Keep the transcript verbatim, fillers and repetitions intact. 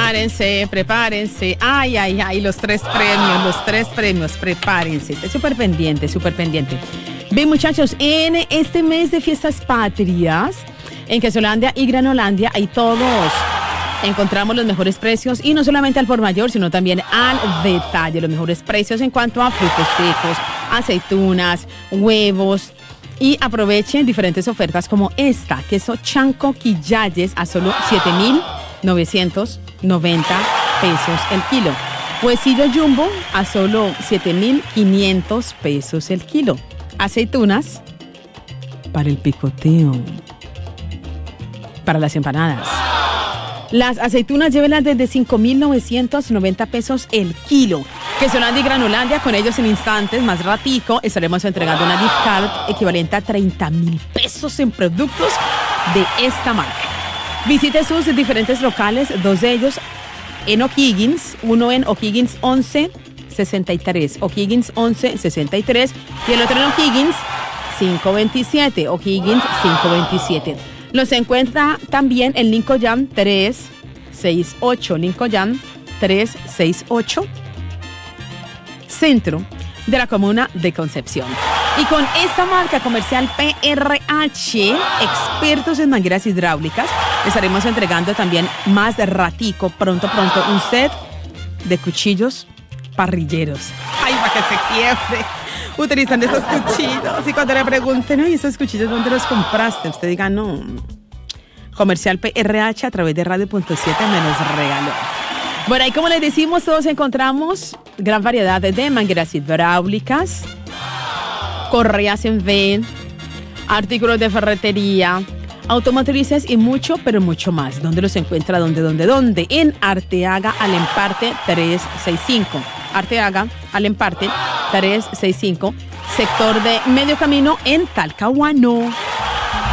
Prepárense, prepárense. Ay, ay, ay, los tres premios, los tres premios, prepárense. Esté súper pendiente, súper pendiente. Bien, muchachos, en este mes de fiestas patrias, en Quesolandia y Granolandia, hay todos. Encontramos los mejores precios y no solamente al por mayor, sino también al detalle. Los mejores precios en cuanto a frutos secos, aceitunas, huevos. Y aprovechen diferentes ofertas como esta, queso Chanco Quillayes a solo siete mil novecientos noventa pesos el kilo. Huesillo Jumbo a solo siete mil quinientos pesos el kilo. Aceitunas para el picoteo, para las empanadas. Las aceitunas llévenlas desde cinco mil novecientos noventa pesos el kilo. Quesolandia y Granolandia, con ellos en instantes, más ratico, estaremos entregando una gift card equivalente a treinta mil pesos en productos de esta marca. Visite sus diferentes locales, dos de ellos en O'Higgins, uno en O'Higgins once sesenta y tres, O'Higgins once sesenta y tres y el otro en O'Higgins quinientos veintisiete, O'Higgins quinientos veintisiete. Los encuentra también en Lincoln trescientos sesenta y ocho, Lincoln trescientos sesenta y ocho, centro de la comuna de Concepción. Y con esta marca comercial P R H, expertos en mangueras hidráulicas, estaremos entregando también más ratico, pronto, pronto, un set de cuchillos parrilleros. ¡Ay, para que se quiebre! Utilizan esos cuchillos. Y cuando le pregunten, ¿y esos cuchillos dónde los compraste? Usted diga, no. Comercial P R H a través de radio punto siete me los regaló. Bueno, y como les decimos, todos encontramos gran variedad de mangueras hidráulicas, correas en V, artículos de ferretería, automotrices y mucho, pero mucho más. ¿Dónde los encuentra? ¿Dónde, dónde, dónde? En Arteaga Alemparte trescientos sesenta y cinco. Arteaga Alemparte trescientos sesenta y cinco, sector de Medio Camino en Talcahuano.